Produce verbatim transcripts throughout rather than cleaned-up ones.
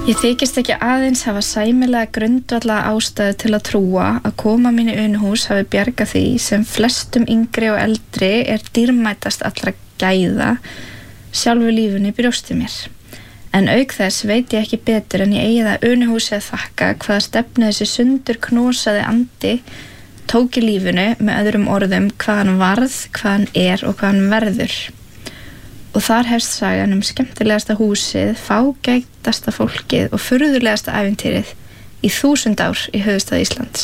Ég þykist ekki aðeins hafa sæmilega grundvalla ástæðu til að trúa að koma mín í Unuhús hafi bjargað því sem flestum yngri og eldri er dýrmætast allra gæða, sjálfu lífinu í brjósti mér. En auk þess veit ég ekki betur en ég eigi það Unuhúsi að þakka hvaða stefnu þessi sundur knósaði andi tók í lífinu, með öðrum orðum hvað hann varð, hvað hann er og hvað hann verður. Og þar hefst sagan um skemmtilegasta húsið, fágætasta fólkið og furðulegasta ævintýrið í þúsund ár í höfuðstað Íslands.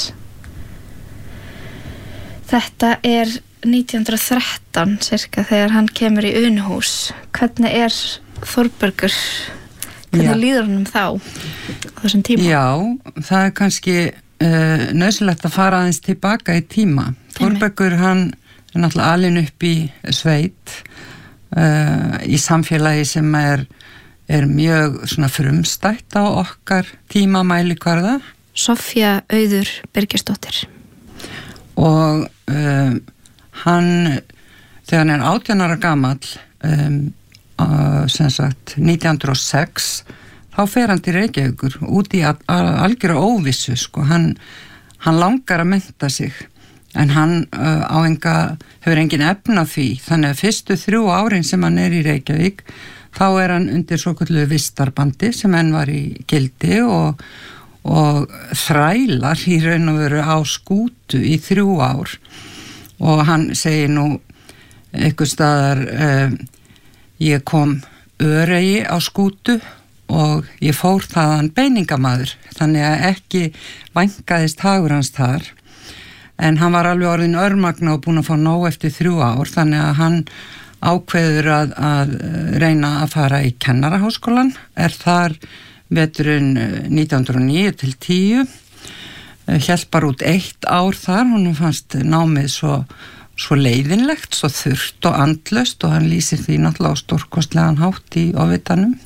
Þetta er nítján hundrað og þrettán cirka þegar hann kemur í Unuhús. Hvernig er Þórbergur? Hvernig Já. líður honum þá á þessum tíma? Já, það er kannski uh, nauðsynlegt að fara aðeins tilbaka í tíma. Þórbergur, hann er náttúrulega alinn upp í sveit, Uh, í samfélagi sem er, er mjög svona frumstætt á okkar tímamælikvarða. Soffía Auður Birgisdóttir. Og um, hann, þegar hann er átján ára gamall, um, uh, sem sagt nítján hundruð og sex, þá fer hann til Reykjavíkur út í algjöra óvissu, sko. Hann, hann langar að mennta sig. En hann uh, á enga, hefur engin efna því, þannig að fyrstu þrjú árin sem hann er í Reykjavík, þá er hann undir svokölluðu vistarbandi sem hann var í gildi og, og þrælar í raun og veru á skútu í þrjú ár. Og hann segir nú einhver staðar, uh, ég kom öregi á skútu og ég fór þaðan beiningamaður, þannig að ekki vænkaðist hagur hans þar. En hann var alveg orðin örmagna og búinn að fá nóg eftir þrjú ár, þannig að hann ákveður að, að reyna að fara í kennaraháskólan, er þar veturinn nítján hundruð og níu til tíu, hélt bara út eitt ár þar, honum fannst námið svo, svo leiðinlegt, svo þurrt og andlaust og hann lýsir því náttúrulega á stórkostlegan hátt í ofitanum.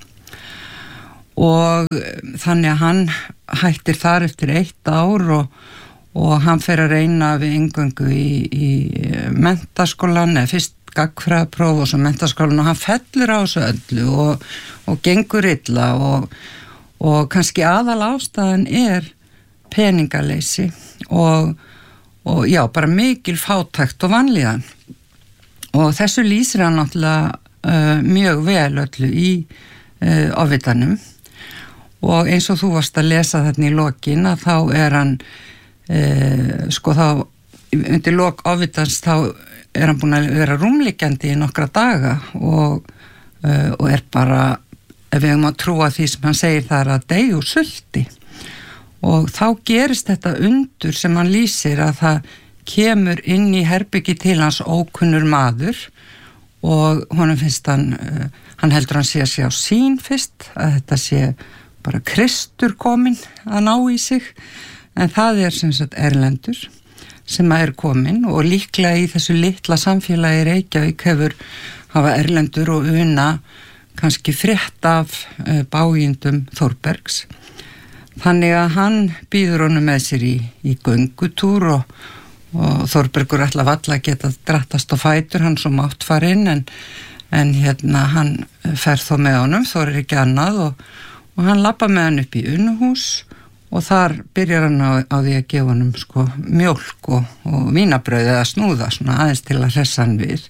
Og þannig að hann hættir þar eftir eitt ár og og hann fer að reyna við inngöngu í, í menntaskólan, eða fyrst gagnfræðapróf og svo menntaskólan og hann fellur á þessu öllu og, og gengur illa og, og kannski aðal ástæðan er peningaleysi og, og já, bara mikil fátækt og vanlíðan. Og þessu lýsir hann náttúrulega uh, mjög vel öllu í uh, ofvitanum og eins og þú varst að lesa þarna í lokin að þá er hann Eh, sko þá undir lok ofvitans þá er hann búinn að vera rúmliggjandi í nokkra daga og, uh, og er bara, ef við höfum að trúa því sem hann segir þar, að deyja úr sulti. Og þá gerist þetta undur sem hann lýsir að það kemur inn í herbyggi til hans ókunnur maður og honum finnst hann, uh, hann heldur hann sé að sé á sín fyrst, að þetta sé bara Kristur kominn að ná í sig. En það er sem sagt erlendur sem er komin og líklega í þessu litla samfélagi Reykjavík hefur hafa erlendur og Una kannski frétt af uh, bágindum Þórbergs. Þannig að hann býður honum með sér í, í göngutúr og, og Þórbergur ætla valla að geta drattast á fætur, hann svo mátt fara inn en, en hérna hann fer þó með honum, þó er ekki annað og, og hann labba með hann upp í Unuhús og þar byrjar hann á, á því að gefa honum sko mjólk og, og vínabrauð eða snúða svona aðeins til að hressa hann við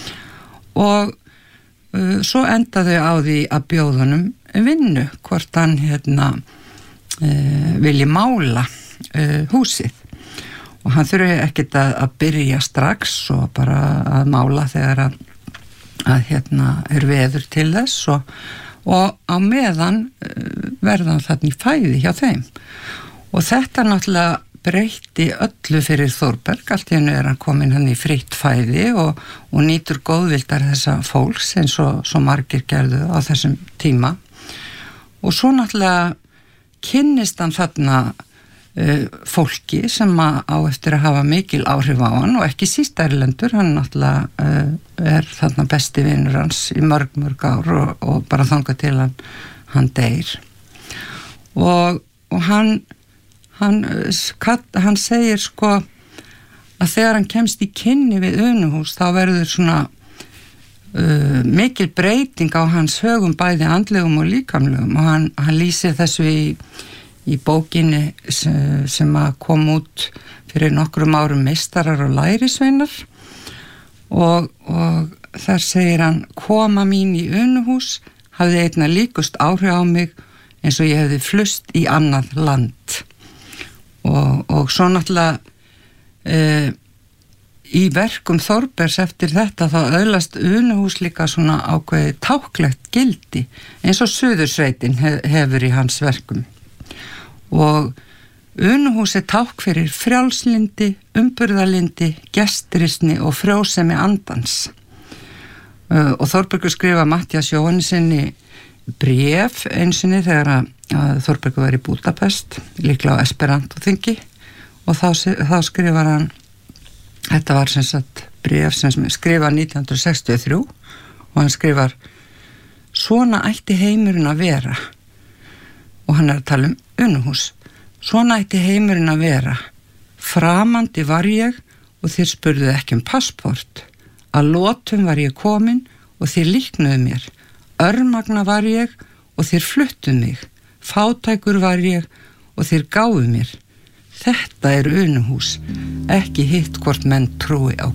og uh, svo enda þau á því að bjóða honum vinnu, hvort hann hérna uh, vilji mála uh, húsið og hann þurfi ekkert að, að byrja strax og bara að mála þegar að, að hérna er veður til þess og og á meðan verða hann þarna í fæði hjá þeim. Og þetta náttúrulega breytti öllu fyrir Þórberg, allt í hennu er hann komin hann í fritt fæði og, og nýtur góðvildar þessa fólks eins og svo margir gerðu á þessum tíma. Og svo náttúrulega kynnist hann þarna uh, fólki sem á eftir að hafa mikil áhrif á hann og ekki síst erlendur, hann náttúrulega uh, er þarna besti vinur hans í mörg, mörg ár og, og bara þangað til hann, hann deyr. Og, og hann, hann, hann segir sko að þegar hann kemst í kynni við Unuhús þá verður svona uh, mikil breyting á hans högum bæði andlegum og líkamlegum og hann, hann lýsir þessu í, í bókinni sem, sem að kom út fyrir nokkrum árum Meistarar og lærisveinar og, og þar segir hann koma mín í Unuhús hafði einna líkust áhrif á mig eins og ég hefði flust í annað land og, og svo náttúrulega e, í verkum Þórbergs eftir þetta þá öðlast Unuhús líka svona ákveði táklegt gildi eins og Suðursveitin hef, hefur í hans verkum og Unuhús er tákn fyrir frjálslindi, umburðarlindi, gestrisni og frjósemi andans uh, og Þórbergur skrifa Matthías Jóhannesinni bréf einsinni þegar að, að Þórbergur var í Búdapest líklega á Esperanto-þingi og þá, þá skrifar hann þetta var sem sagt bréf sem skrifa nítján hundruð sextíu og þrjú og hann skrifar svona ætti heimurinn að vera og hann er að tala um Unuhús svona ætti heimurinn að vera framandi var ég og þér spurðu ekki um passport að lotum var ég komin og þér líknuðu mér örmagna var ég og þér fluttuð mig fátækur var ég og þér gáfu mér þetta er Unuhús ekki hitt hvort menn trúi á